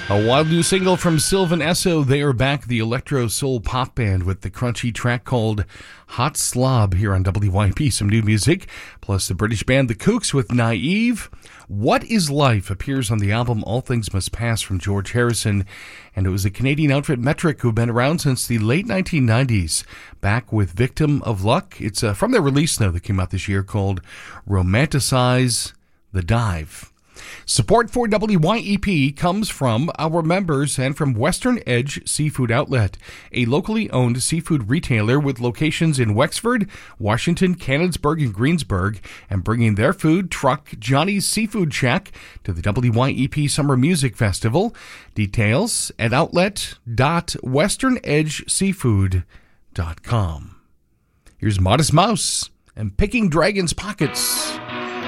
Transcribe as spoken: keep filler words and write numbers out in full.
A wild new single from Sylvan Esso. They are back, the electro soul pop band, with the crunchy track called Hot Slob here on W Y P. Some new music, plus the British band The Kooks with Naive. What is Life appears on the album All Things Must Pass from George Harrison, and it was the Canadian outfit Metric, who've been around since the late nineteen nineties, back with Victim of Luck. It's uh, from their release, though, that came out this year, called Romanticize the Dive. Support for W Y E P comes from our members and from Western Edge Seafood Outlet, a locally owned seafood retailer with locations in Wexford, Washington, Canonsburg, and Greensburg, and bringing their food truck, Johnny's Seafood Shack, to the W Y E P Summer Music Festival. Details at outlet dot western edge seafood dot com. Here's Modest Mouse and Picking Dragons' Pockets.